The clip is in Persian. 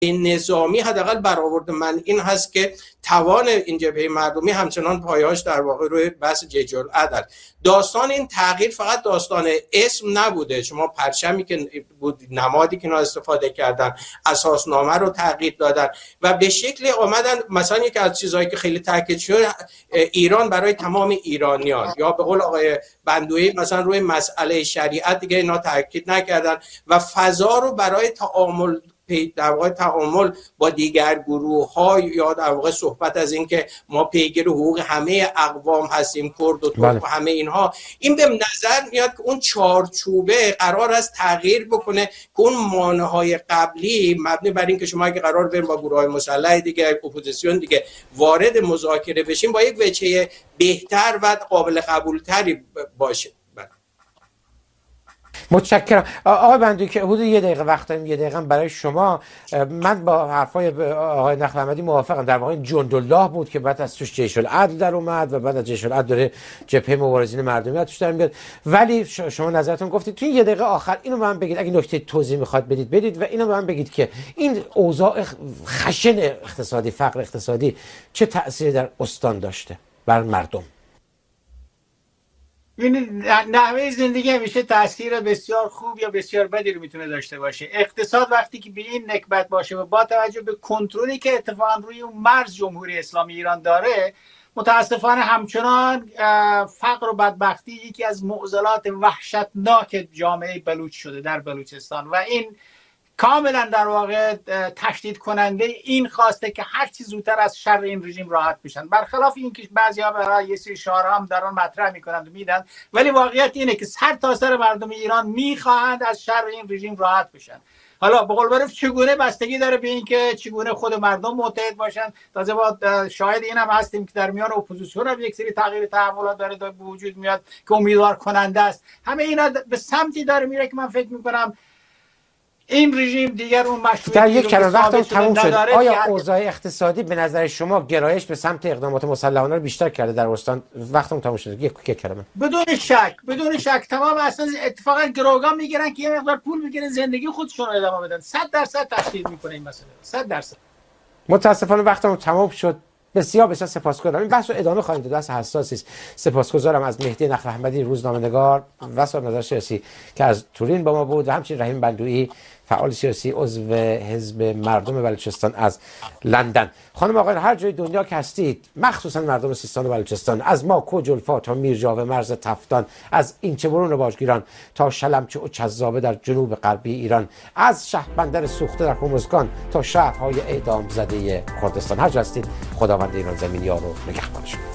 نظامی حداقل برآورد من این هست که توان این جبهه مردمی همچنان پایه‌اش در واقع روی بحث جیش العدل. داستان این تغییر فقط داستان اسم نبوده. شما پرچمی که بود، نمادی که اینا استفاده کردن، اساسنامه رو تغییر دادن و به شکلی آمدن. مثلا یکی از چیزهایی که خیلی تاکید شد، ایران برای تمام ایرانیان، یا به قول آقای بندوی مثلا روی مسئله شریعت دیگه اینا تاکید نکردن و فضا رو برای در واقع تعامل با دیگر گروه‌ها، یا در واقع صحبت از این که ما پیگیر حقوق همه اقوام هستیم، کرد و ترک و همه اینها، این به نظر میاد که اون چارچوبه قرار است تغییر بکنه، که اون مانع‌های قبلی مبنی بر این که شما اگه قرار بریم با گروه‌های مسلح دیگه، اپوزیسیون دیگه وارد مذاکره بشیم، با یک وجه بهتر و قابل قبول‌تری باشه. متشکرم. آقای بندوی که حدود 1 دقیقه وقت داریم، 1 دقیقه برای شما. من با حرفای آقای نخل احمدی موافقم. در واقع جندالله بود که بعد از توش جیش العدل در اومد و بعد از جیش العدل داره جبهه مبارزین مردمی توش در میاد. ولی شما نظرتون گفتید توی 1 دقیقه آخر اینو به من بگید، اگه نکته توضیح میخواد بدید و اینو به من بگید که این اوضاع خشن اقتصادی، فقر اقتصادی چه تأثیری در استان داشته بر مردم؟ نحوه زندگی همیشه تاثیر بسیار خوب یا بسیار بدی رو میتونه داشته باشه. اقتصاد وقتی که به این نکبت باشه و با توجه به کنترلی که اتفاقا روی اون مرز جمهوری اسلامی ایران داره، متاسفانه همچنان فقر و بدبختی یکی از معضلات وحشتناک جامعه بلوچ شده در بلوچستان و این کاملا در واقع تشدید کننده این خواسته که هر چی زودتر از شر این رژیم راحت بشن، برخلاف این که بعضی‌ها برای یه سری شعارها هم دارن مطرح میکنند و میدن، ولی واقعیت اینه که سر تا سر مردم ایران میخواهند از شر این رژیم راحت بشن. حالا به قول معروف چگونه بستگی داره به این که چگونه خود مردم متحد باشن. تازه با شاهد این هم هستیم که در میان اپوزیسیون هم یک سری تغییر تحولات داره به وجود میاد که امیدوار کننده است. همه اینا به سمتی داره میره که من فکر میکنم این رژیم دیگر اون مشروعیتی در یک کلمه وقتم تموم شد. آیا که اوضاع اقتصادی به نظر شما گرایش به سمت اقدامات مسلحانه رو بیشتر کرده در استان؟ وقتم تموم شد. یک کلمه. بدون شک تمام اصلا اتفاقا گروگان میگیرن که یه مقدار پول بگیرن زندگی خودشون رو ادامه بدن. 100% تشدید میکنه این مسئله. 100%. متاسفانه وقتم تموم شد. بسیار سپاسگزارم. این بحث رو ادامه خواهیم داد، بحث حساسی است. سپاسگزارم از مهدی نخل احمدی، روزنامه‌نگار و صاحب نظر سیاسی که از تورین با ما بود و همچنین رحیم بندویی، فعال سیاسی عضو حزب مردم بلوچستان از لندن. خانم آقایان، هر جای دنیا که هستید، مخصوصا مردم سیستان و بلوچستان، از ماکو جلفا تا میرجاوه مرز تفتان، از اینچه برون باجگیران تا شلمچه و چذابه در جنوب غربی ایران، از شهربندر سوخته در هرمزگان تا شهرهای اعدام زده کردستان، هر جا هستید، خداوند ایران زمین یار و نگهبانش.